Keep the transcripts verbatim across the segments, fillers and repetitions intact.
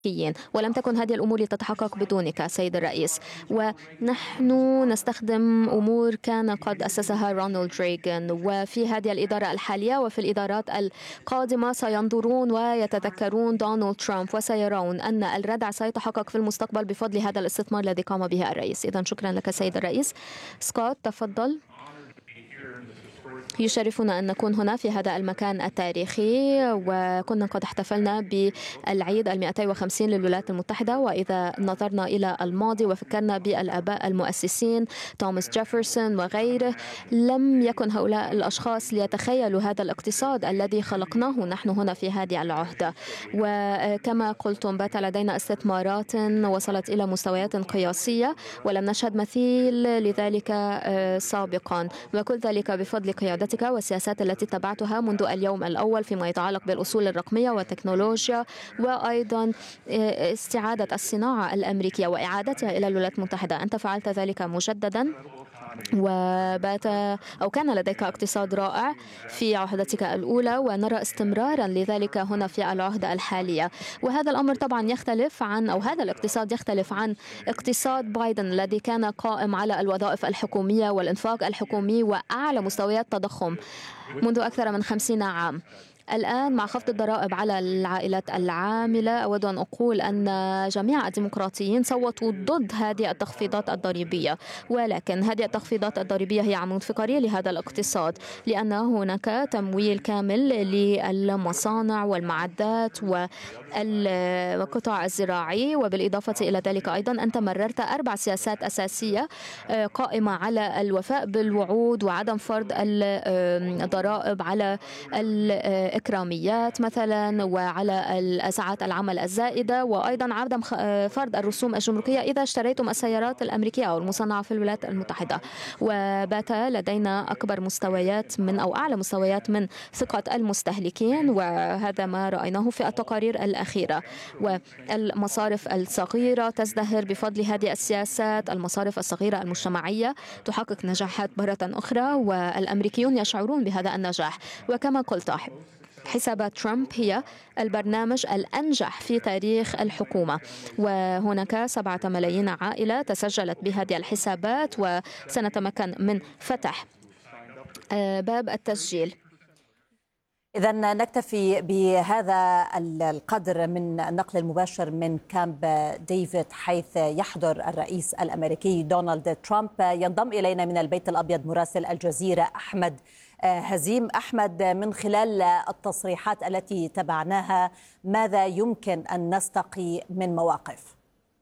ولم تكن هذه الأمور تتحقق بدونك سيد الرئيس. ونحن نستخدم أمور كان قد أسسها رونالد ريغان، وفي هذه الإدارة الحالية وفي الإدارات القادمة سينظرون ويتذكرون دونالد ترامب وسيرون أن الردع سيتحقق في المستقبل بفضل هذا الاستثمار الذي قام به الرئيس. إذن شكرا لك سيد الرئيس. سكوت تفضل. يشرفنا أن نكون هنا في هذا المكان التاريخي، وكنا قد احتفلنا بالعيد المئتين وخمسين للولايات المتحدة. وإذا نظرنا إلى الماضي وفكرنا بالآباء المؤسسين توماس جيفرسون وغيره، لم يكن هؤلاء الأشخاص ليتخيلوا هذا الاقتصاد الذي خلقناه نحن هنا في هذه العهدة. وكما قلتم بات لدينا استثمارات وصلت إلى مستويات قياسية ولم نشهد مثيل لذلك سابقا، وكل ذلك بفضل قيادتك والسياسات التي اتبعتها منذ اليوم الأول فيما يتعلق بالأصول الرقمية والتكنولوجيا، وأيضا استعادة الصناعة الأمريكية وإعادتها إلى الولايات المتحدة. أنت فعلت ذلك مجددا، وبات أو كان لديك اقتصاد رائع في عهدتك الأولى، ونرى استمرارا لذلك هنا في العهدة الحالية. وهذا الأمر طبعا يختلف عن أو هذا الاقتصاد يختلف عن اقتصاد بايدن الذي كان قائم على الوظائف الحكومية والإنفاق الحكومي وأعلى مستويات تضخم منذ أكثر من خمسين عام. الآن مع خفض الضرائب على العائلات العاملة، أود أن أقول أن جميع الديمقراطيين صوتوا ضد هذه التخفيضات الضريبية، ولكن هذه التخفيضات الضريبية هي عمود فقري لهذا الاقتصاد، لأن هناك تمويل كامل للمصانع والمعدات والقطاع الزراعي. وبالإضافة إلى ذلك أيضا أنت مررت أربع سياسات أساسية قائمة على الوفاء بالوعود وعدم فرض الضرائب على الإكراميات مثلا وعلى ساعات العمل الزائدة، وأيضا عدم فرض الرسوم الجمركية إذا اشتريتم السيارات الأمريكية أو المصنعة في الولايات المتحدة. وبات لدينا أكبر مستويات من أو أعلى مستويات من ثقة المستهلكين، وهذا ما رأيناه في التقارير الأخيرة. والمصارف الصغيرة تزدهر بفضل هذه السياسات، المصارف الصغيرة المجتمعية تحقق نجاحات مرة أخرى، والأمريكيون يشعرون بهذا النجاح. وكما قلت حسابات ترامب هي البرنامج الأنجح في تاريخ الحكومة، وهناك سبعة ملايين عائلة تسجلت بهذه الحسابات، وسنتمكن من فتح باب التسجيل. إذا نكتفي بهذا القدر من النقل المباشر من كامب ديفيد، حيث يحضر الرئيس الأمريكي دونالد ترامب. ينضم إلينا من البيت الأبيض مراسل الجزيرة أحمد هزيم. أحمد، من خلال التصريحات التي تبعناها ماذا يمكن أن نستقي من مواقف؟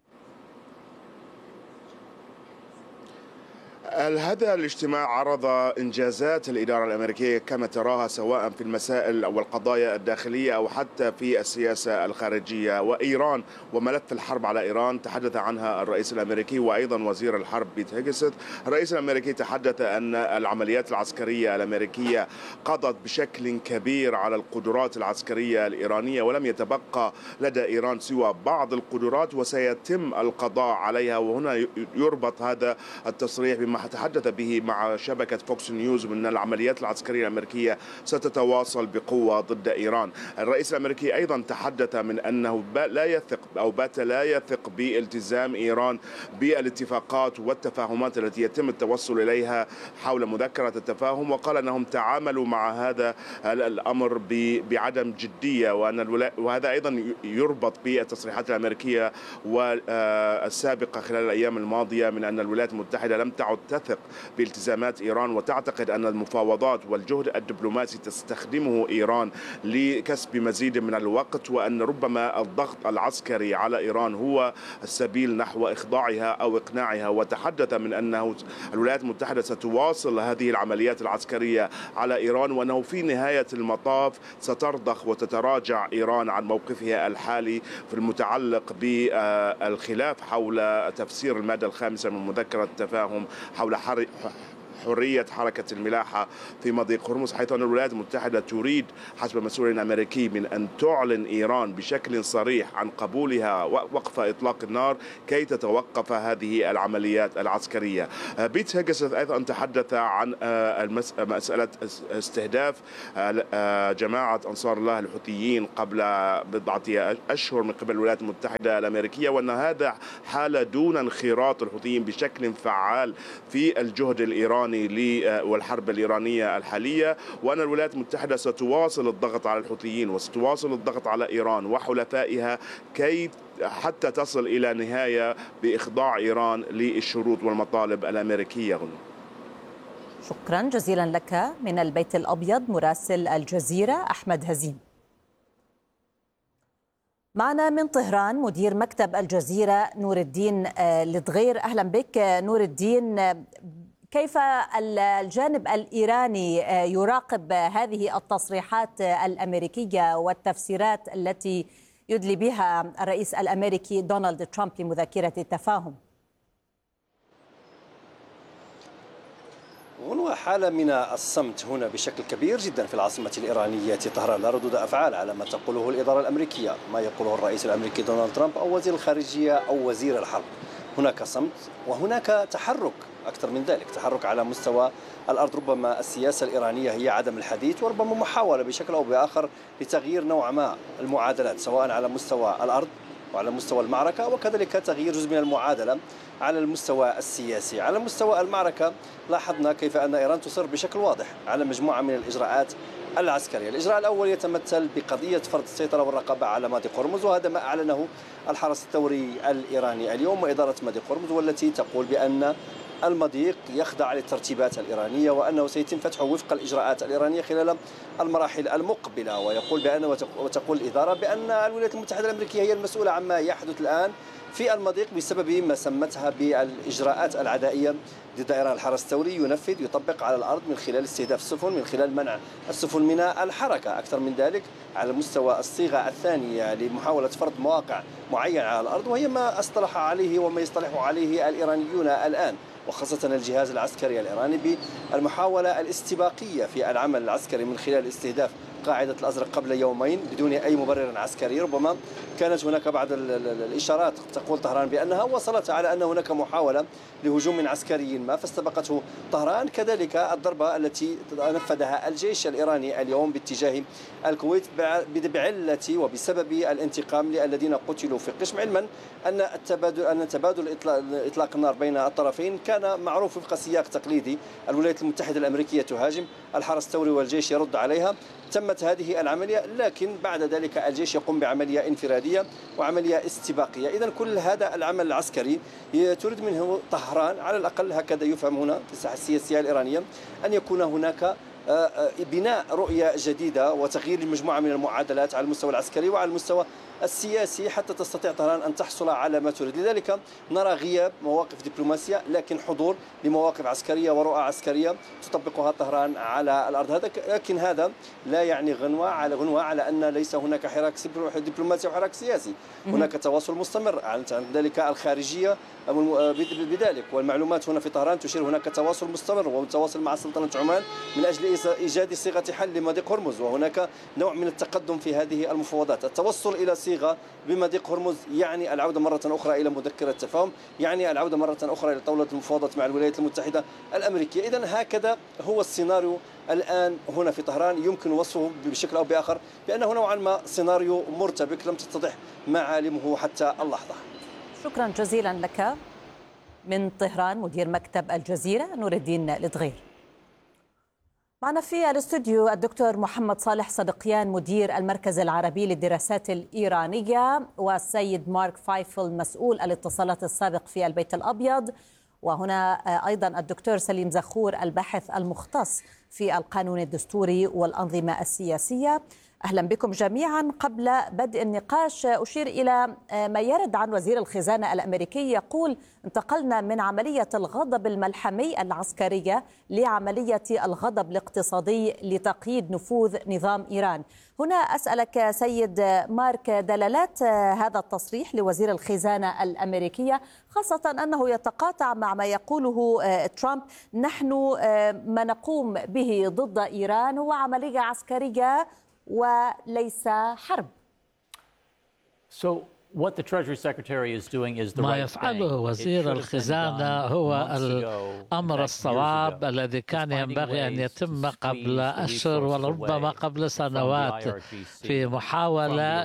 هذا الاجتماع عرض إنجازات الإدارة الأمريكية كما تراها، سواء في المسائل أو القضايا الداخلية أو حتى في السياسة الخارجية. وإيران وملف الحرب على إيران تحدث عنها الرئيس الأمريكي وأيضا وزير الحرب بيت هيجسيت. الرئيس الأمريكي تحدث أن العمليات العسكرية الأمريكية قضت بشكل كبير على القدرات العسكرية الإيرانية، ولم يتبقى لدى إيران سوى بعض القدرات وسيتم القضاء عليها. وهنا يربط هذا التصريح بما تحدث به مع شبكة فوكس نيوز من العمليات العسكرية الأمريكية ستتواصل بقوة ضد إيران. الرئيس الأمريكي أيضا تحدث من أنه لا يثق أو بات لا يثق بالتزام إيران بالاتفاقات والتفاهمات التي يتم التوصل إليها حول مذكرة التفاهم، وقال أنهم تعاملوا مع هذا الأمر بعدم جدية، وأن وهذا أيضا يربط بالتصريحات الأمريكية والسابقة خلال الأيام الماضية من أن الولايات المتحدة لم تعد تثق بالتزامات إيران، وتعتقد أن المفاوضات والجهد الدبلوماسي تستخدمه إيران لكسب مزيد من الوقت، وأن ربما الضغط العسكري على إيران هو السبيل نحو إخضاعها أو إقناعها. وتحدث من أنه الولايات المتحدة ستواصل هذه العمليات العسكرية على إيران، وأنه في نهاية المطاف سترضخ وتتراجع إيران عن موقفها الحالي في المتعلق بالخلاف حول تفسير المادة الخامسة من مذكرة التفاهم حول حرية حركة الملاحة في مضيق هرمز، حيث أن الولايات المتحدة تريد حسب مسؤول أمريكي من أن تعلن إيران بشكل صريح عن قبولها وقف إطلاق النار كي تتوقف هذه العمليات العسكرية. بيت هيجسث أيضا تحدث عن مسألة استهداف جماعة أنصار الله الحوثيين قبل بضعة أشهر من قبل الولايات المتحدة الأمريكية، وأن هذا حال دون انخراط الحوثيين بشكل فعال في الجهد الإيراني والحرب الإيرانية الحالية، وأن الولايات المتحدة ستواصل الضغط على الحوثيين وستواصل الضغط على إيران وحلفائها كي حتى تصل إلى نهاية بإخضاع إيران للشروط والمطالب الأمريكية. شكرا جزيلا لك من البيت الأبيض مراسل الجزيرة أحمد هزيم. معنا من طهران مدير مكتب الجزيرة نور الدين لدغير. أهلا بك نور الدين. كيف الجانب الإيراني يراقب هذه التصريحات الأمريكية والتفسيرات التي يدلي بها الرئيس الأمريكي دونالد ترامب لمذكرة التفاهم؟ هو حالة من الصمت هنا بشكل كبير جدا في العاصمة الإيرانية طهران، لا ردود أفعال على ما تقوله الإدارة الأمريكية، ما يقوله الرئيس الأمريكي دونالد ترامب أو وزير الخارجية أو وزير الحرب. هناك صمت وهناك تحرك أكثر من ذلك، تحرك على مستوى الأرض. ربما السياسة الإيرانية هي عدم الحديث، وربما محاولة بشكل أو بآخر لتغيير نوع ما المعادلات سواء على مستوى الأرض وعلى مستوى المعركة، وكذلك تغيير جزء من المعادلة على المستوى السياسي. على مستوى المعركة لاحظنا كيف أن إيران تصر بشكل واضح على مجموعة من الإجراءات العسكرية. الإجراء الأول يتمثل بقضية فرض السيطرة والرقابة على مضيق هرمز، وهذا ما أعلنه الحرس الثوري الإيراني اليوم وإدارة مضيق هرمز، والتي تقول بأن المضيق يخضع للترتيبات الإيرانية وأنه سيتم فتحه وفق الإجراءات الإيرانية خلال المراحل المقبلة. ويقول بأن وتقول الإدارة بأن الولايات المتحدة الأمريكية هي المسؤولة عما يحدث الآن في المضيق بسبب ما سمتها بالإجراءات العدائية ضد إيران. الحرس الثوري ينفذ يطبق على الأرض من خلال استهداف السفن، من خلال منع السفن من الحركة. أكثر من ذلك على مستوى الصيغة الثانية لمحاولة فرض مواقع معينة على الأرض، وهي ما اصطلح عليه وما يصطلح عليه الإيرانيون الآن وخاصة الجهاز العسكري الإيراني بالمحاولة الاستباقية في العمل العسكري من خلال استهداف قاعدة الأزرق قبل يومين بدون أي مبرر عسكري. ربما كانت هناك بعض الإشارات تقول طهران بأنها وصلت على أن هناك محاولة لهجوم عسكري ما فاستبقته طهران. كذلك الضربة التي نفذها الجيش الإيراني اليوم باتجاه الكويت بعلة وبسبب الانتقام للذين قتلوا في قشم، علما أن التبادل أن تبادل إطلاق النار بين الطرفين كان معروف وفق سياق تقليدي. الولايات المتحدة الأمريكية تهاجم، الحرس الثوري والجيش يرد عليها. تمت هذه العملية، لكن بعد ذلك الجيش يقوم بعملية انفرادية وعملية استباقية. إذن كل هذا العمل العسكري تريد منه طهران، على الأقل هكذا يفهم هنا في الساحة السياسية الإيرانية، أن يكون هناك بناء رؤية جديدة وتغيير مجموعة من المعادلات على المستوى العسكري وعلى المستوى السياسي حتى تستطيع طهران أن تحصل على ما تريد. لذلك نرى غياب مواقف دبلوماسية لكن حضور لمواقف عسكرية ورؤى عسكرية تطبقها طهران على الأرض. هذا لكن هذا لا يعني غنوة على غنوة على أن ليس هناك حراك دبلوماسي وحراك سياسي. هناك تواصل مستمر، ذلك الخارجية بذلك، والمعلومات هنا في طهران تشير هناك تواصل مستمر وتواصل مع سلطنة عمان من أجل إيجاد صيغة حل لمضيق هرمز، وهناك نوع من التقدم في هذه المفاوضات. التوصل إلى صيغة بمضيق هرمز يعني العودة مرة أخرى إلى مذكرة التفاهم، يعني العودة مرة أخرى إلى طاولة المفاوضات مع الولايات المتحدة الأمريكية. إذن هكذا هو السيناريو الآن هنا في طهران، يمكن وصفه بشكل أو بآخر بأنه نوعا ما سيناريو مرتبك لم تتضح معالمه حتى اللحظة. شكرا جزيلا لك من طهران مدير مكتب الجزيرة نور الدين لدغير. معنا في الاستوديو الدكتور محمد صالح صدقيان مدير المركز العربي للدراسات الإيرانية، والسيد مارك فايفل مسؤول الاتصالات السابق في البيت الأبيض، وهنا أيضا الدكتور سليم زخور الباحث المختص في القانون الدستوري والأنظمة السياسية. أهلا بكم جميعا. قبل بدء النقاش أشير إلى ما يرد عن وزير الخزانة الأمريكي، يقول: انتقلنا من عملية الغضب الملحمي العسكرية لعملية الغضب الاقتصادي لتقييد نفوذ نظام إيران. هنا أسألك سيد مارك، دلالات هذا التصريح لوزير الخزانة الأمريكية، خاصة أنه يتقاطع مع ما يقوله ترامب: نحن ما نقوم به ضد إيران هو عملية عسكرية وليس حرب. ما يفعله وزير الخزانة هو الأمر الصواب الذي كان ينبغي أن يتم قبل أشهر وربما قبل سنوات، في محاولة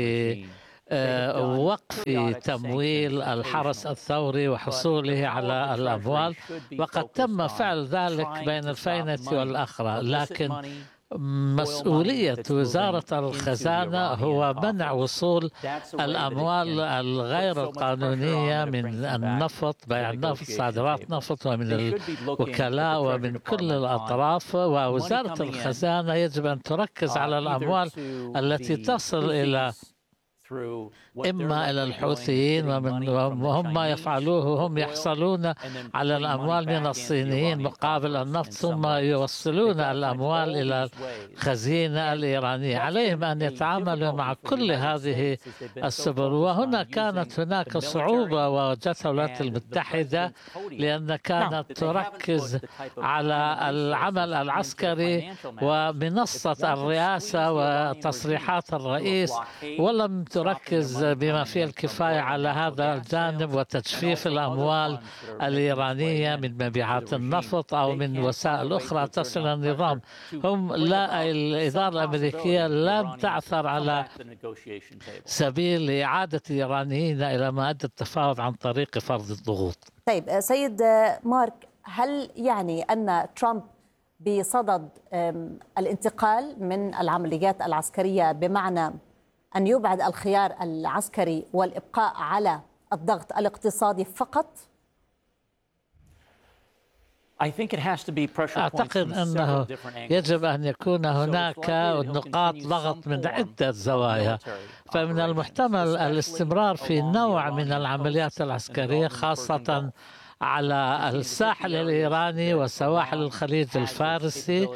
لوقف تمويل الحرس الثوري وحصوله على الأموال، وقد تم فعل ذلك بين الفينة والأخرى. لكن مسؤولية وزارة الخزانة هو منع وصول الأموال الغير القانونية من النفط، بيع النفط، صادرات نفط، ومن الوكلاء ومن كل الأطراف. ووزارة الخزانة يجب أن تركز على الأموال التي تصل إلى إما إلى الحوثيين، ومن وهم ما يفعلوه هم يحصلون على الأموال من الصينيين مقابل النفط، ثم يوصلون الأموال إلى الخزينة الإيرانية. عليهم أن يتعاملوا مع كل هذه السبل. وهنا كانت هناك صعوبة وواجهتها الولايات المتحدة، لأن كانت تركز على العمل العسكري ومنصة الرئاسة وتصريحات الرئيس، ولم تركز بما فيه الكفاية على هذا الجانب وتجفيف الأموال الإيرانية من مبيعات النفط أو من وسائل أخرى تصل النظام. هم لا الإدارة الأمريكية لم تعثر على سبيل إعادة الإيرانيين إلى مائدة التفاوض عن طريق فرض الضغوط. طيب سيد مارك، هل يعني أن ترامب بصدد الانتقال من العمليات العسكرية بمعنى أن يبعد الخيار العسكري والإبقاء على الضغط الاقتصادي فقط؟ أعتقد أنه يجب أن يكون هناك نقاط ضغط من عدة زوايا. فمن المحتمل الاستمرار في نوع من العمليات العسكرية، خاصة على الساحل الإيراني وسواحل الخليج الفارسي،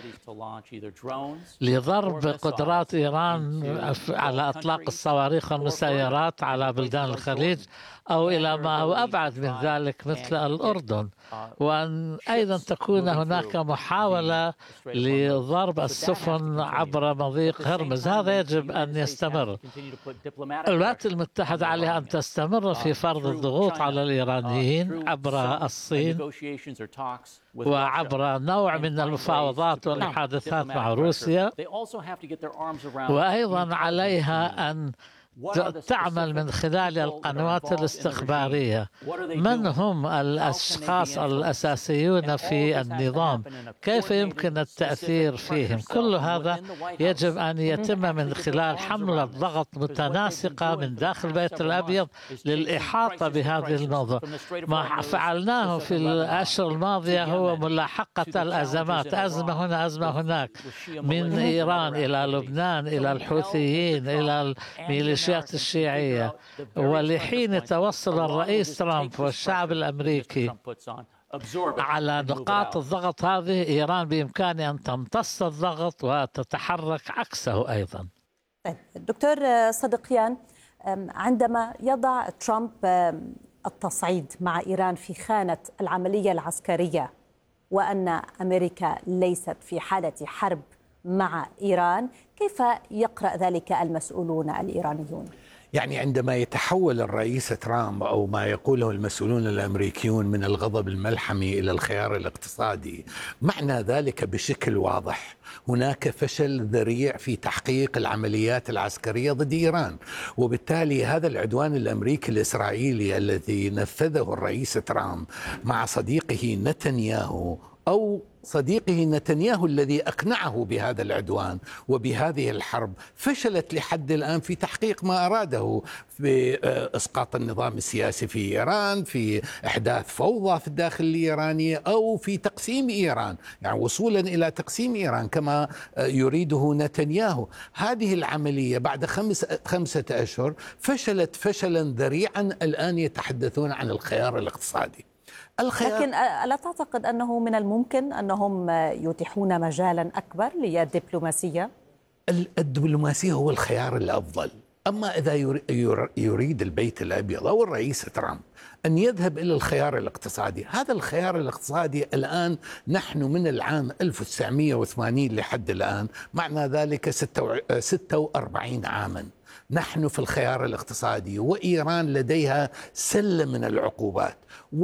لضرب قدرات إيران على إطلاق الصواريخ والمسيرات على بلدان الخليج، أو إلى ما هو أبعد من ذلك مثل الأردن. وأن أيضا تكون هناك محاولة لضرب السفن عبر مضيق هرمز. هذا يجب أن يستمر. الولايات المتحدة عليها أن تستمر في فرض الضغوط على الإيرانيين عبر الصين وعبر نوع من المفاوضات والمحادثات مع روسيا. وأيضا عليها أن تعمل من خلال القنوات الاستخبارية. من هم الأشخاص الأساسيون في النظام؟ كيف يمكن التأثير فيهم؟ كل هذا يجب أن يتم من خلال حملة ضغط متناسقة من داخل بيت الأبيض للإحاطة بهذه الموضوع. ما فعلناه في الأشهر الماضية هو ملاحقة الأزمات، أزمة هنا أزمة هناك، من إيران إلى لبنان إلى الحوثيين إلى الميليشيات الشيعية. ولحين توصل الرئيس ترامب والشعب الأمريكي على نقاط الضغط هذه، إيران بإمكانها أن تمتص الضغط وتتحرك عكسه أيضا. دكتور صدقيان، عندما يضع ترامب التصعيد مع إيران في خانة العملية العسكرية وأن أمريكا ليست في حالة حرب مع إيران، كيف يقرأ ذلك المسؤولون الإيرانيون؟ يعني عندما يتحول الرئيس ترامب أو ما يقوله المسؤولون الأمريكيون من الغضب الملحمي إلى الخيار الاقتصادي، معنى ذلك بشكل واضح هناك فشل ذريع في تحقيق العمليات العسكرية ضد إيران. وبالتالي هذا العدوان الأمريكي الإسرائيلي الذي نفذه الرئيس ترامب مع صديقه نتنياهو أو صديقه نتنياهو الذي أقنعه بهذا العدوان وبهذه الحرب فشلت لحد الآن في تحقيق ما أراده في إسقاط النظام السياسي في إيران، في إحداث فوضى في الداخل الإيراني، أو في تقسيم إيران، يعني وصولا إلى تقسيم إيران كما يريده نتنياهو. هذه العملية بعد خمس خمسة أشهر فشلت فشلا ذريعا. الآن يتحدثون عن الخيار الاقتصادي. لكن ألا تعتقد أنه من الممكن أنهم يتيحون مجالا أكبر للدبلوماسية؟ الدبلوماسية هو الخيار الأفضل. أما إذا يريد البيت الأبيض أو الرئيس ترامب أن يذهب إلى الخيار الاقتصادي، هذا الخيار الاقتصادي الآن نحن من العام ألف وتسعمئة وثمانين لحد الآن، معنى ذلك ستة وأربعين عاما نحن في الخيار الاقتصادي، وإيران لديها سلة من العقوبات،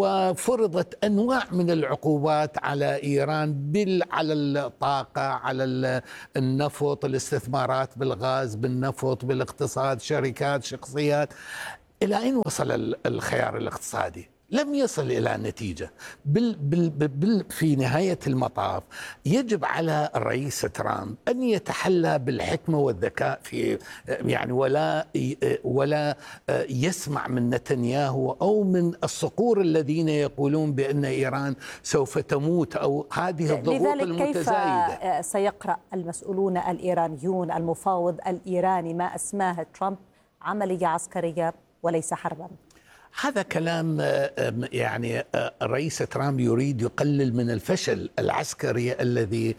وفرضت أنواع من العقوبات على إيران بال على الطاقة، على النفط، الاستثمارات بالغاز، بالنفط، بالاقتصاد، شركات، شخصيات. إلى أين وصل الخيار الاقتصادي؟ لم يصل إلى نتيجة. بال بال بال في نهاية المطاف يجب على الرئيس ترامب أن يتحلى بالحكمة والذكاء في يعني ولا ولا يسمع من نتنياهو أو من الصقور الذين يقولون بأن إيران سوف تموت أو هذه الضغوط المتزايدة. كيف سيقرأ المسؤولون الإيرانيون المفاوض الإيراني ما أسماه ترامب عملية عسكرية وليس حربا؟ هذا كلام يعني الرئيس ترامب يريد يقلل من الفشل العسكري الذي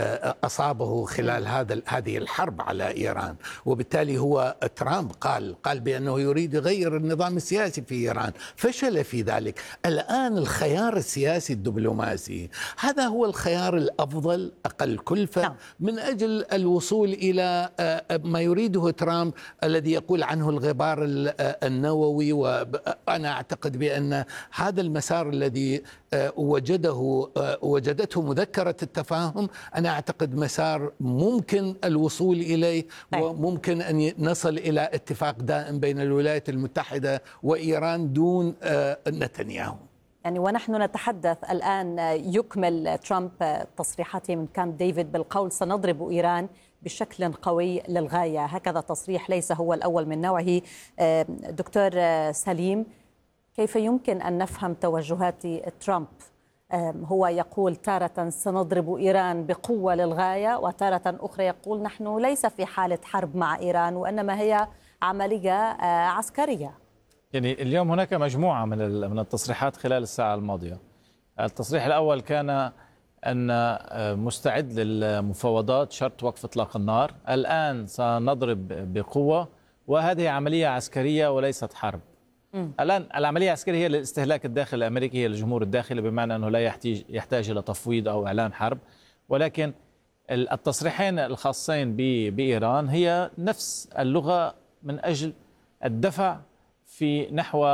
أصابه خلال هذا هذه الحرب على إيران، وبالتالي هو ترامب قال قال بأنه يريد يغير النظام السياسي في إيران، فشل في ذلك. الآن الخيار السياسي الدبلوماسي هذا هو الخيار الأفضل أقل كلفة من أجل الوصول إلى ما يريده ترامب الذي يقول عنه الغبار النووي. و أنا أعتقد بأن هذا المسار الذي وجده وجدته مذكرة التفاهم، أنا أعتقد مسار ممكن الوصول إليه، وممكن أن نصل إلى اتفاق دائم بين الولايات المتحدة وإيران دون نتنياهو. يعني ونحن نتحدث الآن يكمل ترامب تصريحاته من كامب ديفيد بالقول سنضرب إيران بشكل قوي للغاية. هكذا تصريح ليس هو الأول من نوعه. دكتور سليم، كيف يمكن أن نفهم توجهات ترامب؟ هو يقول تارة سنضرب إيران بقوة للغاية، وتارة أخرى يقول نحن ليس في حالة حرب مع إيران وإنما هي عملية عسكرية. يعني اليوم هناك مجموعة من من التصريحات خلال الساعة الماضية. التصريح الأول كان أن مستعد للمفاوضات شرط وقف إطلاق النار، الآن سنضرب بقوة وهذه عملية عسكرية وليست حرب. م. الآن العملية العسكرية هي للاستهلاك الداخلي الأمريكي، هي للجمهور الداخلي، بمعنى أنه لا يحتاج يحتاج إلى تفويض أو إعلان حرب. ولكن التصريحين الخاصين بإيران هي نفس اللغة من أجل الدفع في نحو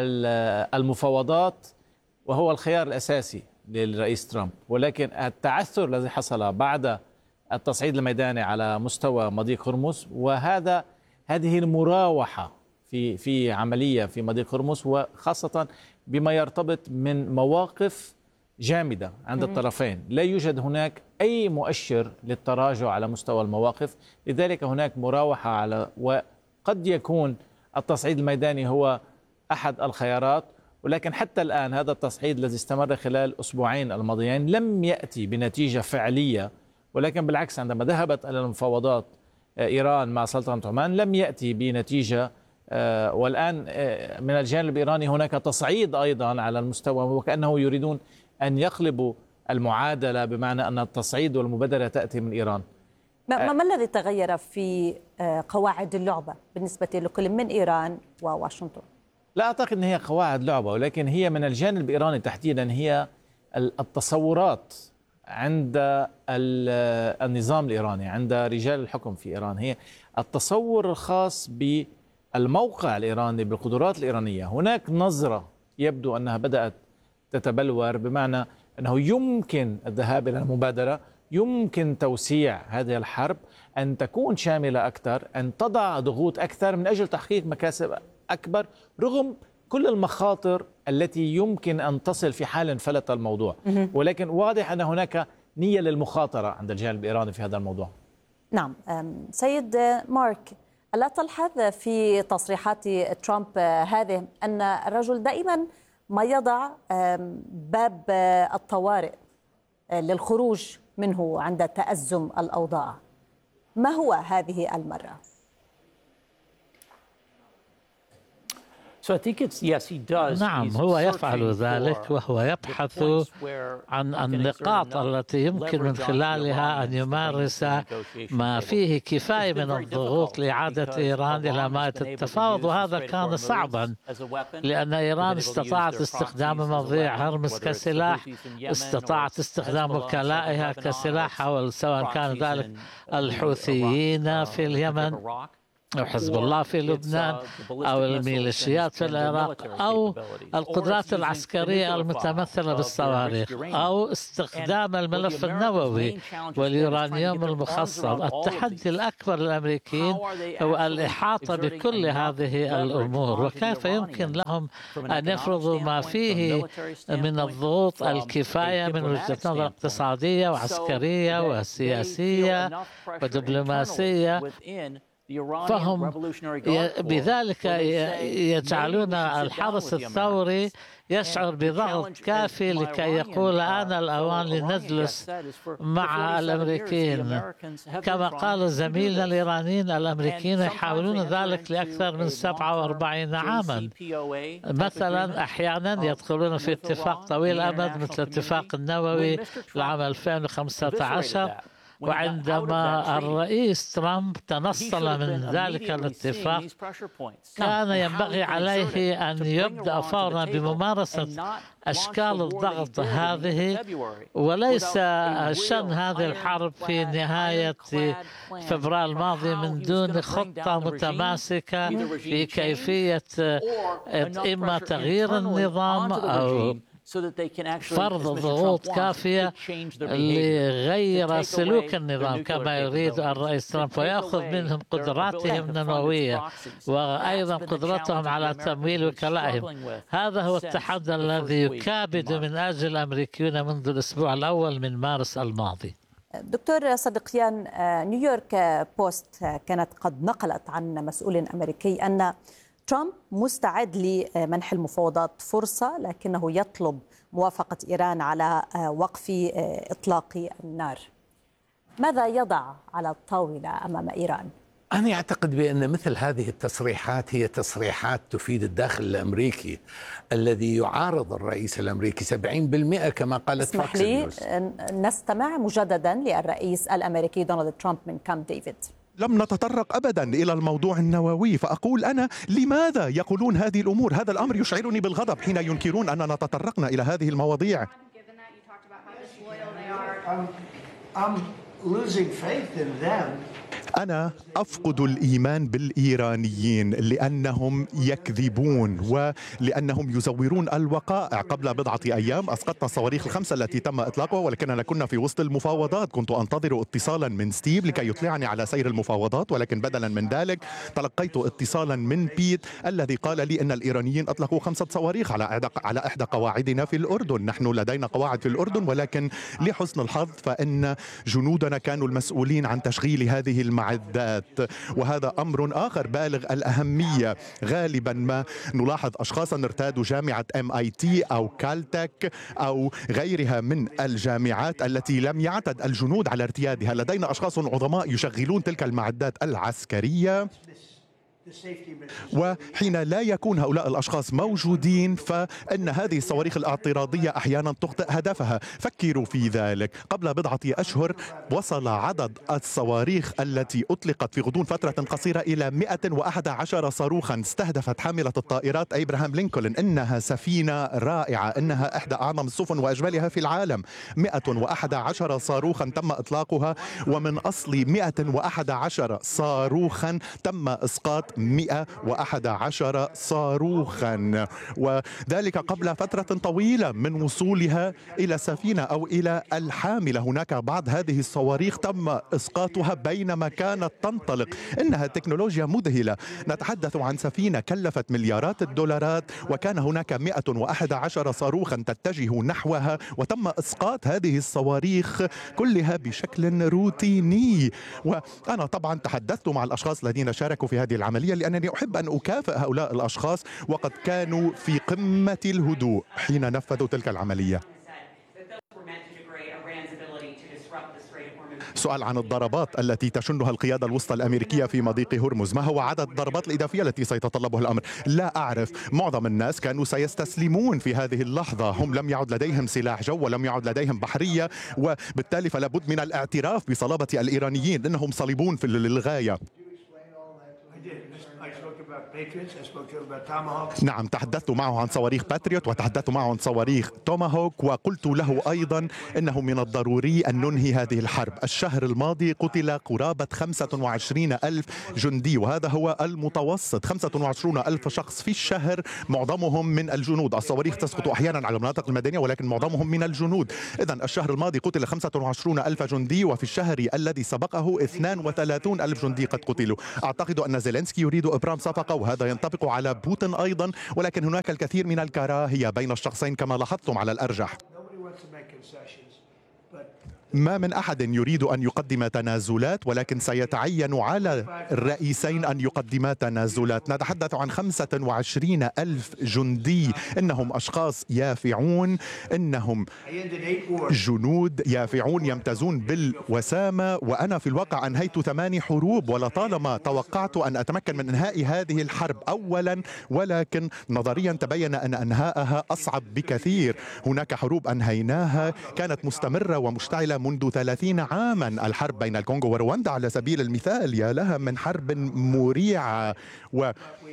المفاوضات، وهو الخيار الأساسي للرئيس ترامب. ولكن التعثر الذي حصل بعد التصعيد الميداني على مستوى مضيق هرمز، وهذا هذه المراوحة في في عملية في مضيق هرمز، وخاصة بما يرتبط من مواقف جامدة عند الطرفين، لا يوجد هناك أي مؤشر للتراجع على مستوى المواقف، لذلك هناك مراوحة على، وقد يكون التصعيد الميداني هو أحد الخيارات. ولكن حتى الآن هذا التصعيد الذي استمر خلال الأسبوعين الماضيين لم يأتي بنتيجة فعلية، ولكن بالعكس عندما ذهبت إلى المفاوضات إيران مع سلطنة عمان لم يأتي بنتيجة. والآن من الجانب الإيراني هناك تصعيد أيضا على المستوى، وكأنه يريدون أن يقلبوا المعادلة، بمعنى أن التصعيد والمبادرة تأتي من إيران. ما, ما الذي تغير في قواعد اللعبة بالنسبة لكل من إيران وواشنطن؟ لا أعتقد أن هي قواعد لعبة، ولكن هي من الجانب الإيراني تحديدا هي التصورات عند النظام الإيراني، عند رجال الحكم في إيران، هي التصور الخاص بالموقع الإيراني، بالقدرات الإيرانية. هناك نظرة يبدو أنها بدأت تتبلور، بمعنى أنه يمكن الذهاب إلى المبادرة، يمكن توسيع هذه الحرب، أن تكون شاملة أكثر، أن تضع ضغوط أكثر من أجل تحقيق مكاسب أكبر، رغم كل المخاطر التي يمكن أن تصل في حال انفلت الموضوع، ولكن واضح أن هناك نية للمخاطرة عند الجانب الإيراني في هذا الموضوع. نعم سيد مارك، ألا تلحظ في تصريحات ترامب هذه أن الرجل دائما ما يضع باب الطوارئ للخروج منه عند تأزم الأوضاع؟ ما هو هذه المرة؟ نعم، هو يفعل ذلك، وهو يبحث عن النقاط التي يمكن من خلالها أن يمارس ما فيه كفاية من الضغوط لإعادة إيران إلى مائدة التفاوض. وهذا كان صعبا لأن إيران استطاعت استخدام مضيع هرمز كسلاح، استطاعت استخدام وكلائها كسلاح، سواء كان ذلك الحوثيين في اليمن أو حزب الله في لبنان أو الميليشيات في العراق أو القدرات العسكرية المتمثلة بالصواريخ أو استخدام الملف النووي واليورانيوم المخصب. التحدي الأكبر للأمريكيين هو الإحاطة بكل هذه الأمور، وكيف يمكن لهم أن يفرضوا ما فيه من الضغوط الكفاية من وجهة نظر اقتصادية وعسكرية وسياسية ودبلوماسية. فهم بذلك يجعلون الحرس الثوري يشعر بضغط كافي لكي يقول آن الأوان لنجلس مع الأمريكيين. كما قال زميلنا الإيرانيين، الأمريكيين يحاولون ذلك لأكثر من سبعة وأربعين عاما. مثلا أحيانا يدخلون في اتفاق طويل الأمد مثل الاتفاق النووي لعام ألفين وخمسة عشر، وعندما الرئيس ترامب تنصل من ذلك الاتفاق كان ينبغي عليه أن يبدأ فورا بممارسة أشكال الضغط هذه، وليس شن هذه الحرب في نهاية فبراير الماضي من دون خطة متماسكة في كيفية إما تغيير النظام أو فرض ضغوط كافية لغير سلوك النظام كما يريد الرئيس ترامب، ويأخذ منهم قدراتهم النووية وأيضا قدرتهم على تمويل وكلائهم. هذا هو التحدي الذي يكابد من أجل الأمريكيون منذ الأسبوع الأول من مارس الماضي. دكتور صدقيان، نيويورك بوست كانت قد نقلت عن مسؤول أمريكي أن ترامب مستعد لمنح المفاوضات فرصة، لكنه يطلب موافقة إيران على وقف إطلاق النار. ماذا يضع على الطاولة أمام إيران؟ أنا أعتقد بأن مثل هذه التصريحات هي تصريحات تفيد الداخل الأمريكي الذي يعارض الرئيس الأمريكي سبعين بالمئة كما قالت فوكس نيوز. نستمع مجددا للرئيس الأمريكي دونالد ترامب من كامب ديفيد. لم نتطرق أبدا إلى الموضوع النووي، فأقول أنا لماذا يقولون هذه الأمور؟ هذا الأمر يشعرني بالغضب حين ينكرون أننا تطرقنا إلى هذه المواضيع. أنا أفقد الإيمان بالإيرانيين لأنهم يكذبون ولأنهم يزورون الوقائع. قبل بضعة أيام أسقطنا الصواريخ الخمسة التي تم إطلاقها، ولكننا كنا في وسط المفاوضات. كنت أنتظر اتصالا من ستيف لكي يطلعني على سير المفاوضات، ولكن بدلا من ذلك تلقيت اتصالا من بيت الذي قال لي أن الإيرانيين أطلقوا خمسة صواريخ على على إحدى قواعدنا في الأردن. نحن لدينا قواعد في الأردن، ولكن لحسن الحظ فإن جنودنا كانوا المسؤولين عن تشغيل هذه المعدات، وهذا أمر آخر بالغ الأهمية. غالبا ما نلاحظ أشخاصا ارتادوا جامعة إم آي تي أو كالتك أو غيرها من الجامعات التي لم يعتد الجنود على ارتيادها. لدينا أشخاص عظماء يشغلون تلك المعدات العسكرية، وحين لا يكون هؤلاء الأشخاص موجودين فإن هذه الصواريخ الاعتراضية أحيانا تخطئ هدفها. فكروا في ذلك. قبل بضعة أشهر وصل عدد الصواريخ التي أطلقت في غضون فترة قصيرة إلى مئة وأحد عشر صاروخا استهدفت حاملة الطائرات إبراهام لينكولن. إنها سفينة رائعة، إنها إحدى أعظم السفن وأجملها في العالم. مئة وأحد عشر صاروخا تم إطلاقها، ومن أصل مئة وأحد عشر صاروخا تم إسقاط مئة وأحد عشر صاروخا، وذلك قبل فترة طويلة من وصولها إلى السفينة أو إلى الحاملة. هناك بعض هذه الصواريخ تم إسقاطها بينما كانت تنطلق. إنها تكنولوجيا مذهلة. نتحدث عن سفينة كلفت مليارات الدولارات، وكان هناك مئة وأحد عشر صاروخا تتجه نحوها، وتم إسقاط هذه الصواريخ كلها بشكل روتيني. وأنا طبعا تحدثت مع الأشخاص الذين شاركوا في هذه العملية، لأنني أحب أن أكافئ هؤلاء الأشخاص، وقد كانوا في قمة الهدوء حين نفذوا تلك العملية. سؤال عن الضربات التي تشنها القيادة الوسطى الأمريكية في مضيق هرمز. ما هو عدد الضربات الإضافية التي سيتطلبها الأمر؟ لا أعرف. معظم الناس كانوا سيستسلمون في هذه اللحظة. هم لم يعد لديهم سلاح جو ولم يعد لديهم بحرية، وبالتالي فلا بد من الاعتراف بصلابة الإيرانيين، إنهم صليبون في للغاية. نعم، تحدثت معه عن صواريخ باتريوت وتحدثت معه عن صواريخ توماهوك، وقلت له أيضا إنه من الضروري أن ننهي هذه الحرب. الشهر الماضي قتل قرابة خمسة وعشرين ألف جندي، وهذا هو المتوسط، خمسة وعشرين ألف شخص في الشهر، معظمهم من الجنود. الصواريخ تسقط أحيانا على المناطق المدنية ولكن معظمهم من الجنود. إذن الشهر الماضي قتل خمسة وعشرين ألف جندي، وفي الشهر الذي سبقه اثنين وثلاثين ألف جندي قد قتلوا. أعتقد أن زيلينسكي يريد إبرام صفقة، وهذا ينطبق على بوتين أيضا، ولكن هناك الكثير من الكراهية بين الشخصين كما لاحظتم على الأرجح. ما من أحد يريد أن يقدم تنازلات، ولكن سيتعين على الرئيسين أن يقدما تنازلات. نتحدث عن خمسة وعشرين ألف جندي، إنهم أشخاص يافعون، إنهم جنود يافعون يمتازون بالوسامة. وأنا في الواقع أنهيت ثماني حروب، ولطالما توقعت أن أتمكن من إنهاء هذه الحرب أولا، ولكن نظريا تبين أن إنهاءها أصعب بكثير. هناك حروب أنهيناها كانت مستمرة ومشتعلة منذ ثلاثين عاما. الحرب بين الكونغو ورواندا على سبيل المثال، يا لها من حرب مريعة، و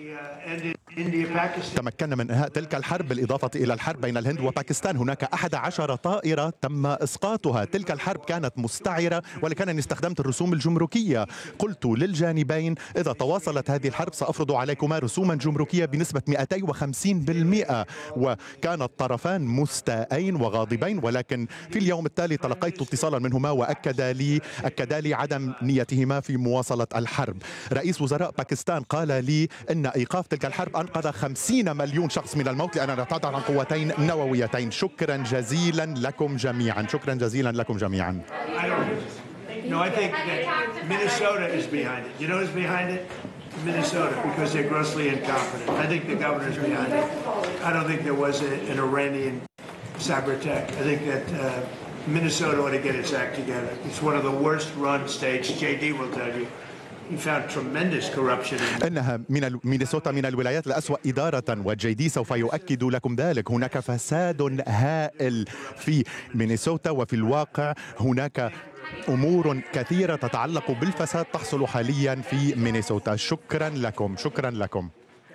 تمكنا من إنهاء تلك الحرب. بالإضافة إلى الحرب بين الهند وباكستان، هناك أحد عشر طائرة تم إسقاطها. تلك الحرب كانت مستعرة، ولكنني استخدمت الرسوم الجمركية. قلت للجانبين إذا تواصلت هذه الحرب سأفرض عليكما رسوما جمركية بنسبة مئتين وخمسين بالمئة. وكان الطرفان مستائين وغاضبين، ولكن في اليوم التالي تلقيت اتصالا منهما وأكد لي أكد لي عدم نيتهما في مواصلة الحرب. رئيس وزراء باكستان قال لي إن إيقاف تلك الحرب أنقذ خمسين مليون شخص من الموت، لأننا نتحدث عن قوتين نوويتين. شكرا جزيلا لكم جميعا. شكرا جزيلا لكم جميعا. No, I think that Minnesota is behind it. You know who's behind it? Minnesota, because they're grossly incompetent. I think the governor's behind it. I don't think there was a, an Iranian cyber attack. I think that uh, Minnesota ought to get its act together. It's one of the worst run states. J D will tell you. He found tremendous corruption. إنها من مينيسوتا من الولايات الأسوأ إدارة، وجي دي سوف يؤكد لكم ذلك. هناك فساد هائل في مينيسوتا، وفي الواقع هناك أمور كثيرة تتعلق بالفساد تحصل حاليا في مينيسوتا. شكرا لكم. شكرا لكم.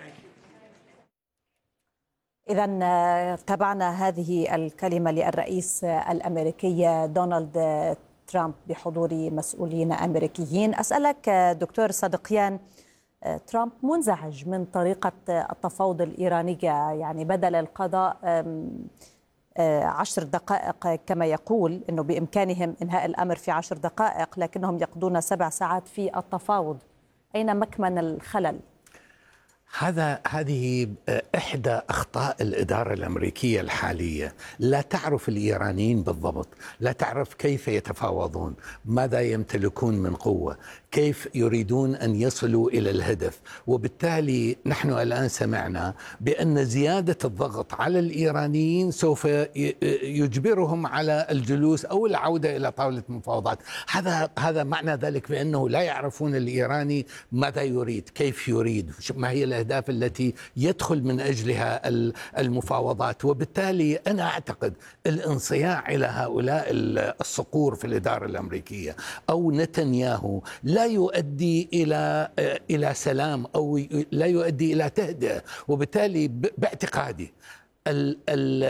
إذا تابعنا هذه الكلمة للرئيس الأمريكي دونالد ترامب بحضور مسؤولين أمريكيين. أسألك دكتور صدقيان، ترامب منزعج من طريقة التفاوض الإيرانية، يعني بدل القضاء عشر دقائق كما يقول أنه بإمكانهم إنهاء الأمر في عشر دقائق، لكنهم يقضون سبع ساعات في التفاوض. أين مكمن الخلل؟ هذا هذه إحدى أخطاء الإدارة الأمريكية الحالية. لا تعرف الإيرانيين بالضبط، لا تعرف كيف يتفاوضون، ماذا يمتلكون من قوة، كيف يريدون أن يصلوا إلى الهدف. وبالتالي نحن الآن سمعنا بأن زيادة الضغط على الإيرانيين سوف يجبرهم على الجلوس أو العودة إلى طاولة المفاوضات. هذا هذا معنى ذلك بأنه لا يعرفون الإيراني ماذا يريد، كيف يريد، ما هي الأهداف التي يدخل من أجلها المفاوضات. وبالتالي أنا أعتقد الانصياع إلى هؤلاء الصقور في الإدارة الأمريكية أو نتنياهو لا يؤدي إلى إلى سلام أو لا يؤدي إلى تهدئة. وبالتالي باعتقادي ال ال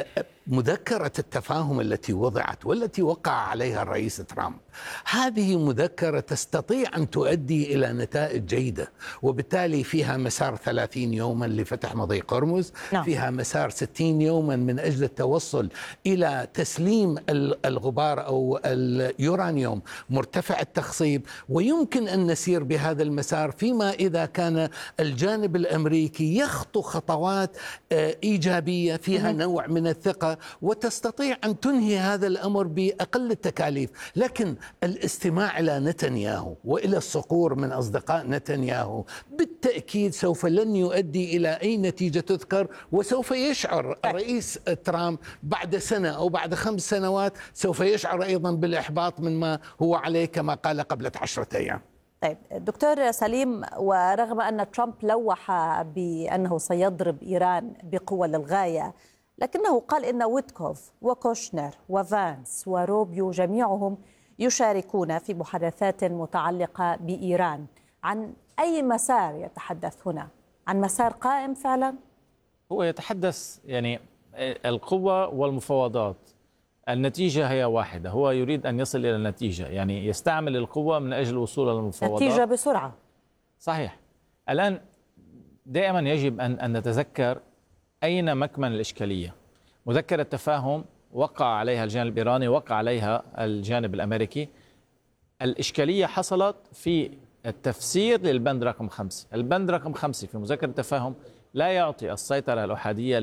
مذكرة التفاهم التي وضعت والتي وقع عليها الرئيس ترامب، هذه مذكرة تستطيع أن تؤدي إلى نتائج جيدة، وبالتالي فيها مسار ثلاثين يوما لفتح مضيق هرمز، نعم. فيها مسار ستين يوما من أجل التوصل إلى تسليم الغبار أو اليورانيوم مرتفع التخصيب، ويمكن أن نسير بهذا المسار فيما إذا كان الجانب الأمريكي يخطو خطوات إيجابية فيها نوع من الثقة، وتستطيع أن تنهي هذا الأمر بأقل التكاليف. لكن الاستماع إلى نتنياهو وإلى الصقور من أصدقاء نتنياهو بالتأكيد سوف لن يؤدي إلى أي نتيجة تذكر، وسوف يشعر الرئيس ترامب بعد سنة أو بعد خمس سنوات سوف يشعر أيضا بالإحباط من ما هو عليه كما قال قبل عشرة أيام. طيب دكتور سليم، ورغم أن ترامب لوح بأنه سيضرب إيران بقوة للغاية، لكنه قال إن ويتكوف وكوشنر وفانس وروبيو جميعهم يشاركون في محادثات متعلقة بإيران. عن أي مسار يتحدث هنا؟ عن مسار قائم فعلا؟ هو يتحدث يعني القوة والمفاوضات، النتيجة هي واحدة، هو يريد أن يصل إلى النتيجة، يعني يستعمل القوة من أجل الوصول إلى المفاوضات. نتيجة بسرعة. صحيح. الآن دائما يجب أن أن نتذكر أين مكمن الإشكالية. مذكرة تفاهم وقع عليها الجانب الإيراني، وقع عليها الجانب الأمريكي. الإشكالية حصلت في التفسير للبند رقم خمسة. البند رقم خمسة في مذكرة التفاهم لا يعطي السيطرة الأحادية